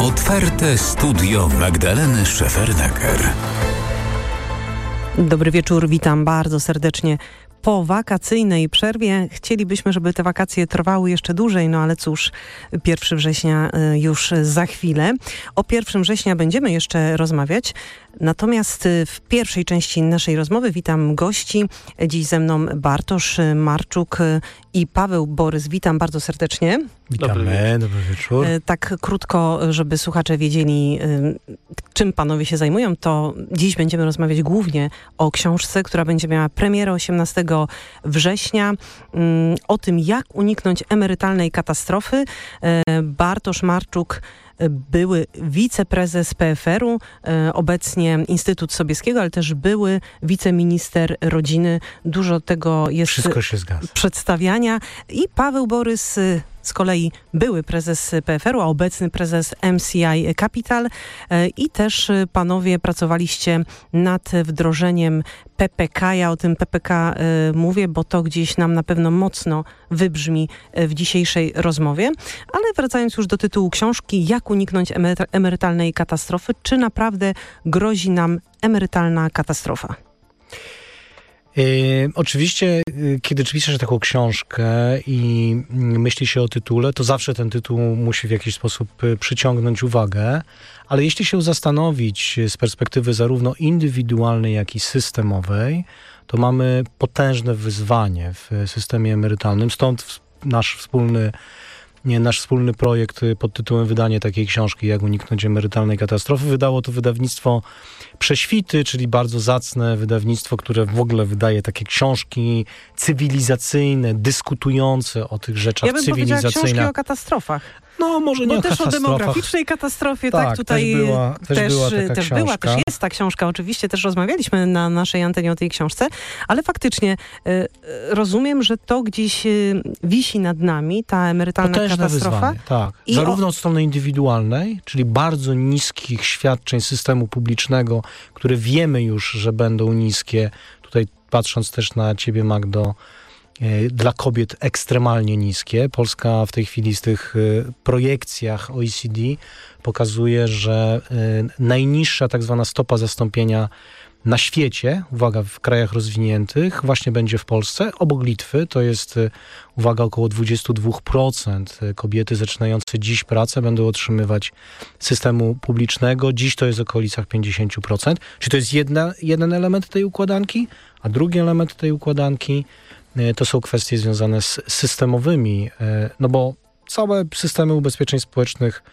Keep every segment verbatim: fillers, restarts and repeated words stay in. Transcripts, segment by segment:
Otwarte studio Magdaleny Szefernaker. Dobry wieczór, witam bardzo serdecznie. Po wakacyjnej przerwie chcielibyśmy, żeby te wakacje trwały jeszcze dłużej, no ale cóż, pierwszego września już za chwilę. O pierwszego września będziemy jeszcze rozmawiać, natomiast w pierwszej części naszej rozmowy witam gości. Dziś ze mną Bartosz Marczuk i Paweł Borys. Witam bardzo serdecznie. Witamy, dobry wieczór. Tak krótko, żeby słuchacze wiedzieli, czym panowie się zajmują, to dziś będziemy rozmawiać głównie o książce, która będzie miała premierę osiemnastego września, o tym, jak uniknąć emerytalnej katastrofy. Bartosz Marczuk, były wiceprezes P F R u, obecnie Instytut Sobieskiego, ale też były wiceminister rodziny. Dużo tego jest Wszystko się zgadza. Przedstawiania. I Paweł Borys, z kolei były prezes P F R u, a obecny prezes M C I Capital. I też panowie pracowaliście nad wdrożeniem P P K. Ja o tym P P K mówię, bo to gdzieś nam na pewno mocno wybrzmi w dzisiejszej rozmowie. Ale wracając już do tytułu książki, jak uniknąć emerytalnej katastrofy? Czy naprawdę grozi nam emerytalna katastrofa? Yy, oczywiście, yy, kiedy pisze się taką książkę i yy, myśli się o tytule, to zawsze ten tytuł musi w jakiś sposób yy, przyciągnąć uwagę, ale jeśli się zastanowić z perspektywy zarówno indywidualnej, jak i systemowej, to mamy potężne wyzwanie w systemie emerytalnym. Stąd nasz wspólny Nie, nasz wspólny projekt pod tytułem wydanie takiej książki, jak uniknąć emerytalnej katastrofy. Wydało to wydawnictwo Prześwity, czyli bardzo zacne wydawnictwo, które w ogóle wydaje takie książki cywilizacyjne, dyskutujące o tych rzeczach cywilizacyjnych. Ja bym powiedziała książki o katastrofach. No, może nie Bo o też katastrofach. o demograficznej katastrofie, tak, tak tutaj też była, też też, była taka też książka. była, też jest ta książka, oczywiście też rozmawialiśmy na naszej antenie o tej książce, ale faktycznie y, rozumiem, że to gdzieś y, wisi nad nami, ta emerytalna Potężne katastrofa. Wyzwanie, tak. I Zarówno o... od strony indywidualnej, czyli bardzo niskich świadczeń systemu publicznego, które wiemy już, że będą niskie. Tutaj patrząc też na ciebie, Magdo, dla kobiet ekstremalnie niskie. Polska w tej chwili z tych projekcjach O E C D pokazuje, że najniższa tak zwana stopa zastąpienia na świecie, uwaga, w krajach rozwiniętych, właśnie będzie w Polsce. Obok Litwy to jest, uwaga, około dwadzieścia dwa procent kobiety zaczynające dziś pracę będą otrzymywać systemu publicznego. Dziś to jest w okolicach pięćdziesiąt procent. Czyli to jest jedna, jeden element tej układanki, a drugi element tej układanki to są kwestie związane z systemowymi, no bo całe systemy ubezpieczeń społecznych,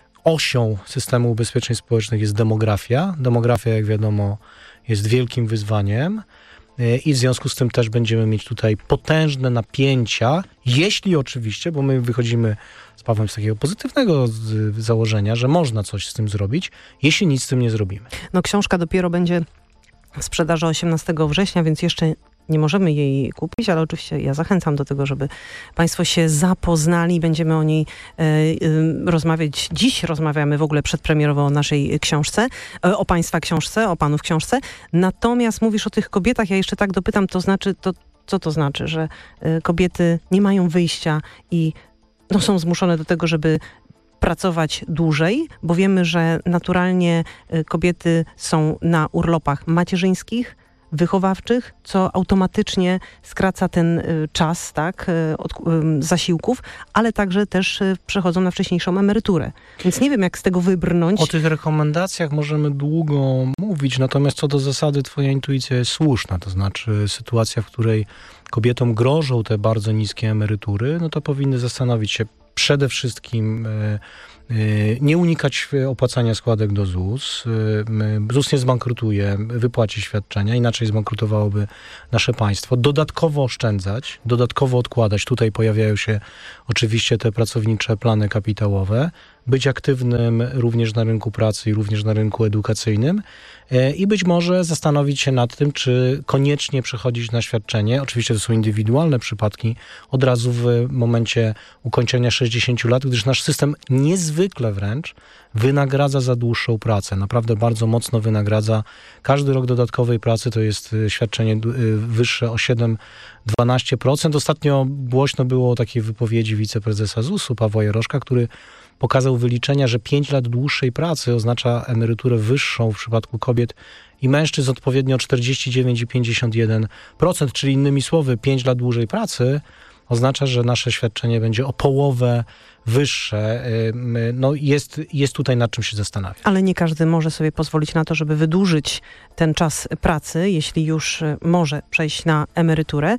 osią systemu ubezpieczeń społecznych jest demografia. Demografia, jak wiadomo, jest wielkim wyzwaniem i w związku z tym też będziemy mieć tutaj potężne napięcia, jeśli oczywiście, bo my wychodzimy z Pawłem z takiego pozytywnego założenia, że można coś z tym zrobić, jeśli nic z tym nie zrobimy. No książka dopiero będzie w sprzedaży osiemnastego września, więc jeszcze nie możemy jej kupić, ale oczywiście ja zachęcam do tego, żeby państwo się zapoznali. Będziemy o niej e, e, rozmawiać. Dziś rozmawiamy w ogóle przedpremierowo o naszej książce, e, o państwa książce, o panów książce. Natomiast mówisz o tych kobietach, ja jeszcze tak dopytam, to znaczy, to, co to znaczy, że e, kobiety nie mają wyjścia i no, są zmuszone do tego, żeby pracować dłużej, bo wiemy, że naturalnie e, kobiety są na urlopach macierzyńskich, wychowawczych, co automatycznie skraca ten y, czas, tak, y, od, y, zasiłków, ale także też y, przechodzą na wcześniejszą emeryturę. Więc nie wiem, jak z tego wybrnąć. O tych rekomendacjach możemy długo mówić, natomiast co do zasady twoja intuicja jest słuszna, to znaczy sytuacja, w której kobietom grożą te bardzo niskie emerytury, no to powinny zastanowić się przede wszystkim y, nie unikać opłacania składek do Z U S. Z U S nie zbankrutuje, wypłaci świadczenia, inaczej zbankrutowałoby nasze państwo. Dodatkowo oszczędzać, dodatkowo odkładać. Tutaj pojawiają się oczywiście te pracownicze plany kapitałowe. Być aktywnym również na rynku pracy i również na rynku edukacyjnym i być może zastanowić się nad tym, czy koniecznie przechodzić na świadczenie. Oczywiście to są indywidualne przypadki od razu w momencie ukończenia sześćdziesięciu lat, gdyż nasz system niezwykle wręcz wynagradza za dłuższą pracę. Naprawdę bardzo mocno wynagradza. Każdy rok dodatkowej pracy to jest świadczenie wyższe o siedem do dwunastu procent. Ostatnio głośno było o takiej wypowiedzi wiceprezesa Z U S u Pawła Jaroszka, który pokazał wyliczenia, że pięć lat dłuższej pracy oznacza emeryturę wyższą w przypadku kobiet i mężczyzn odpowiednio czterdzieści dziewięć i pięćdziesiąt jeden procent, czyli innymi słowy pięć lat dłużej pracy oznacza, że nasze świadczenie będzie o połowę wyższe. No jest, jest tutaj nad czym się zastanawiać. Ale nie każdy może sobie pozwolić na to, żeby wydłużyć ten czas pracy, jeśli już może przejść na emeryturę.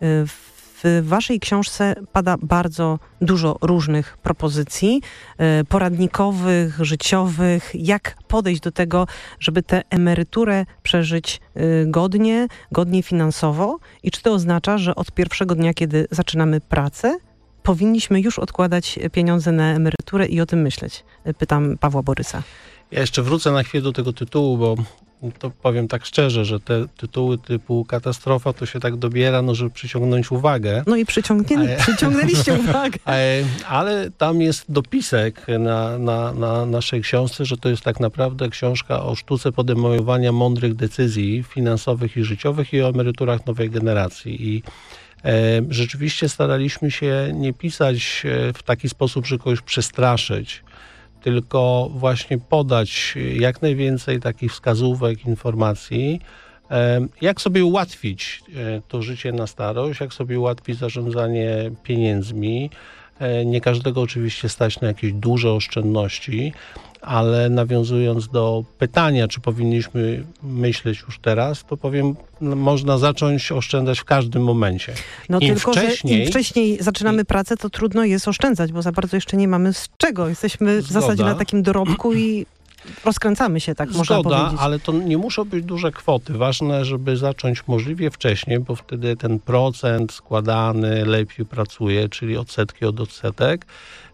W waszej książce pada bardzo dużo różnych propozycji poradnikowych, życiowych. Jak podejść do tego, żeby tę emeryturę przeżyć godnie, godnie finansowo? I czy to oznacza, że od pierwszego dnia, kiedy zaczynamy pracę, powinniśmy już odkładać pieniądze na emeryturę i o tym myśleć? Pytam Pawła Borysa. Ja jeszcze wrócę na chwilę do tego tytułu, bo to powiem tak szczerze, że te tytuły typu katastrofa to się tak dobiera, no żeby przyciągnąć uwagę. No i przyciągnie, ale, przyciągnęliście uwagę. Ale tam jest dopisek na, na, na naszej książce, że to jest tak naprawdę książka o sztuce podejmowania mądrych decyzji finansowych i życiowych i o emeryturach nowej generacji. I e, rzeczywiście staraliśmy się nie pisać w taki sposób, że kogoś przestraszyć, tylko właśnie podać jak najwięcej takich wskazówek, informacji, jak sobie ułatwić to życie na starość, jak sobie ułatwić zarządzanie pieniędzmi. Nie każdego oczywiście stać na jakieś duże oszczędności, ale nawiązując do pytania, czy powinniśmy myśleć już teraz, to powiem, no, można zacząć oszczędzać w każdym momencie. No Im tylko, wcześniej, że im wcześniej zaczynamy i, pracę, to trudno jest oszczędzać, bo za bardzo jeszcze nie mamy z czego. Jesteśmy w zgoda. zasadzie na takim dorobku i rozkręcamy się, tak można Zgoda, powiedzieć. ale to nie muszą być duże kwoty. Ważne, żeby zacząć możliwie wcześniej, bo wtedy ten procent składany lepiej pracuje, czyli odsetki od odsetek.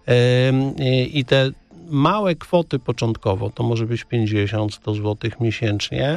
I te małe kwoty początkowo, to może być pięćdziesiąt sto złotych miesięcznie,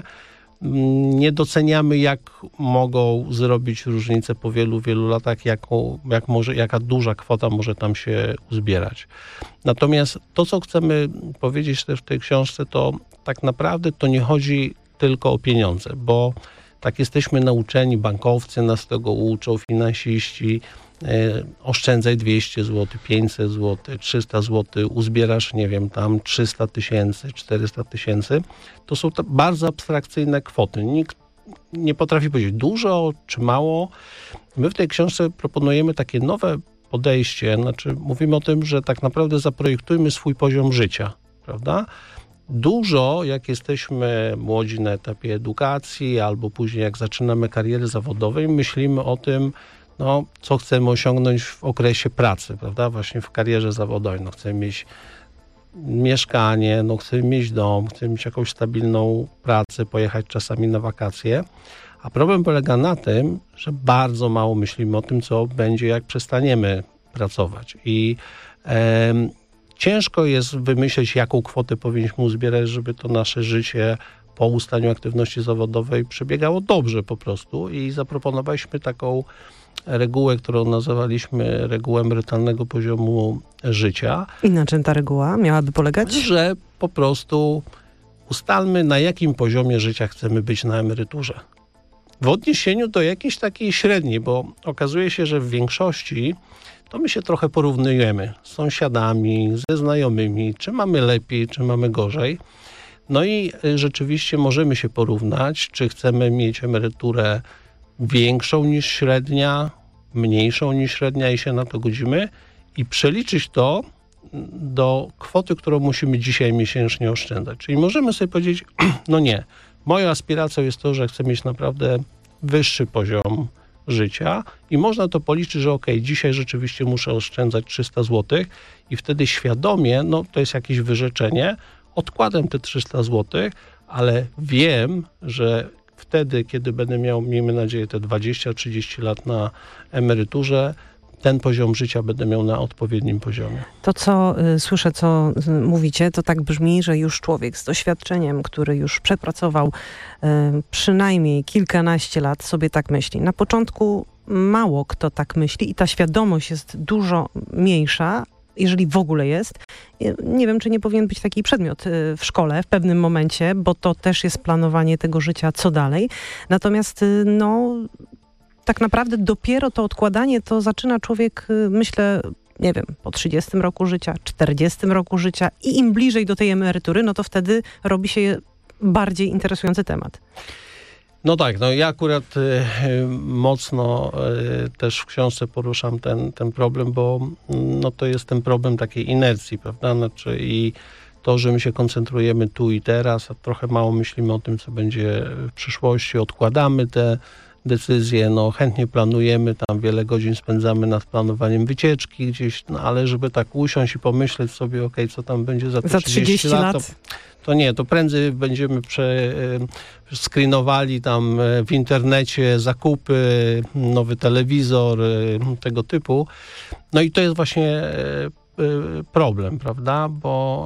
nie doceniamy, jak mogą zrobić różnicę po wielu, wielu latach, jaką, jak może, jaka duża kwota może tam się uzbierać. Natomiast to, co chcemy powiedzieć też w tej książce, to tak naprawdę to nie chodzi tylko o pieniądze, bo tak jesteśmy nauczeni, bankowcy nas tego uczą, finansiści, e, oszczędzaj dwieście złotych, pięćset złotych, trzysta złotych, uzbierasz, nie wiem, tam trzysta tysięcy, czterysta tysięcy. To są to bardzo abstrakcyjne kwoty. Nikt nie potrafi powiedzieć dużo czy mało. My w tej książce proponujemy takie nowe podejście, znaczy mówimy o tym, że tak naprawdę zaprojektujmy swój poziom życia, prawda? Dużo, jak jesteśmy młodzi na etapie edukacji albo później jak zaczynamy karierę zawodową, myślimy o tym, no, co chcemy osiągnąć w okresie pracy, prawda? Właśnie w karierze zawodowej. No, chcemy mieć mieszkanie, no, chcemy mieć dom, chcemy mieć jakąś stabilną pracę, pojechać czasami na wakacje. A problem polega na tym, że bardzo mało myślimy o tym, co będzie, jak przestaniemy pracować. I em, ciężko jest wymyśleć, jaką kwotę powinniśmy uzbierać, żeby to nasze życie po ustaniu aktywności zawodowej przebiegało dobrze po prostu. I zaproponowaliśmy taką regułę, którą nazwaliśmy regułą emerytalnego poziomu życia. I na czym ta reguła miałaby polegać? Że po prostu ustalmy, na jakim poziomie życia chcemy być na emeryturze. W odniesieniu do jakiejś takiej średniej, bo okazuje się, że w większości to my się trochę porównujemy z sąsiadami, ze znajomymi, czy mamy lepiej, czy mamy gorzej. No i rzeczywiście możemy się porównać, czy chcemy mieć emeryturę większą niż średnia, mniejszą niż średnia i się na to godzimy i przeliczyć to do kwoty, którą musimy dzisiaj miesięcznie oszczędzać. Czyli możemy sobie powiedzieć, no nie, moją aspiracją jest to, że chcę mieć naprawdę wyższy poziom życia i można to policzyć, że okej, dzisiaj rzeczywiście muszę oszczędzać trzysta złotych i wtedy świadomie, no to jest jakieś wyrzeczenie, odkładam te trzysta złotych, ale wiem, że wtedy, kiedy będę miał, miejmy nadzieję, te dwadzieścia trzydzieści lat na emeryturze, ten poziom życia będę miał na odpowiednim poziomie. To, co y, słyszę, co y, mówicie, to tak brzmi, że już człowiek z doświadczeniem, który już przepracował y, przynajmniej kilkanaście lat, sobie tak myśli. Na początku mało kto tak myśli i ta świadomość jest dużo mniejsza, jeżeli w ogóle jest. Nie wiem, czy nie powinien być taki przedmiot w szkole w pewnym momencie, bo to też jest planowanie tego życia, co dalej. Natomiast no, tak naprawdę dopiero to odkładanie to zaczyna człowiek, myślę, nie wiem, po trzydziestym roku życia, czterdziestym roku życia i im bliżej do tej emerytury, no to wtedy robi się bardziej interesujący temat. No tak, no ja akurat y, mocno y, też w książce poruszam ten, ten problem, bo no to jest ten problem takiej inercji, prawda? Znaczy i to, że my się koncentrujemy tu i teraz, a trochę mało myślimy o tym, co będzie w przyszłości, odkładamy te decyzje, no chętnie planujemy, tam wiele godzin spędzamy nad planowaniem wycieczki gdzieś, no ale żeby tak usiąść i pomyśleć sobie, okej, co tam będzie za, za trzydzieści lat, to, to nie, to prędzej będziemy prze, screenowali tam w internecie zakupy, nowy telewizor, tego typu. No i to jest właśnie problem, prawda, bo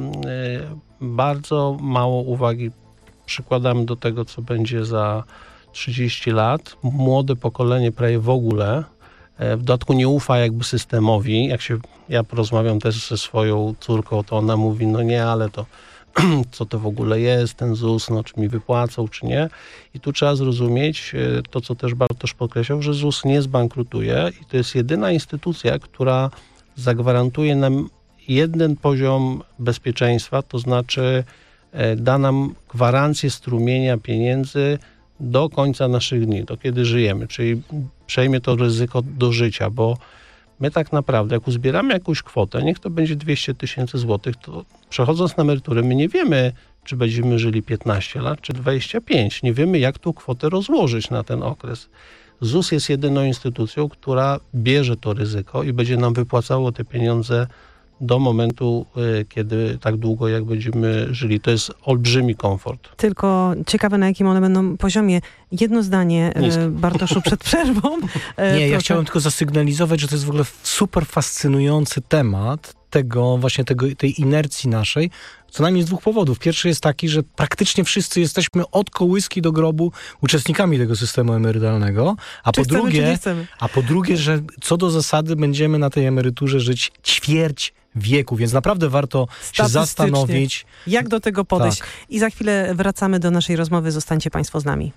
bardzo mało uwagi przykładamy do tego, co będzie za trzydzieści lat. Młode pokolenie prawie w ogóle w dodatku nie ufa jakby systemowi. Jak się, ja porozmawiam też ze swoją córką, to ona mówi, no nie, ale to co to w ogóle jest, ten Z U S, no czy mi wypłacą, czy nie. I tu trzeba zrozumieć to, co też Bartosz podkreślał, że Z U S nie zbankrutuje i to jest jedyna instytucja, która zagwarantuje nam jeden poziom bezpieczeństwa, to znaczy da nam gwarancję strumienia pieniędzy do końca naszych dni, do kiedy żyjemy, czyli przejmie to ryzyko do życia, bo my tak naprawdę, jak uzbieramy jakąś kwotę, niech to będzie dwieście tysięcy złotych, to przechodząc na emeryturę, my nie wiemy, czy będziemy żyli piętnaście lat, czy dwadzieścia pięć. Nie wiemy, jak tą kwotę rozłożyć na ten okres. Z U S jest jedyną instytucją, która bierze to ryzyko i będzie nam wypłacało te pieniądze do momentu, kiedy tak długo, jak będziemy żyli. To jest olbrzymi komfort. Tylko ciekawe, na jakim one będą poziomie. Jedno zdanie, Niskie. Bartoszu, przed przerwą. Nie, Proszę. ja chciałem tylko zasygnalizować, że to jest w ogóle super fascynujący temat tego, właśnie tego, tej inercji naszej, co najmniej z dwóch powodów. Pierwszy jest taki, że praktycznie wszyscy jesteśmy od kołyski do grobu uczestnikami tego systemu emerytalnego, a po chcemy, drugie, a po drugie, że co do zasady będziemy na tej emeryturze żyć ćwierć wieku, więc naprawdę warto się zastanowić. Jak do tego podejść. Tak. I za chwilę wracamy do naszej rozmowy. Zostańcie Państwo z nami.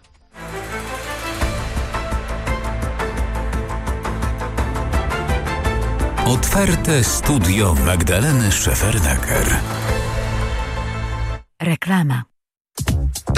Otwarte studio Magdaleny Szefernaker. Reklama.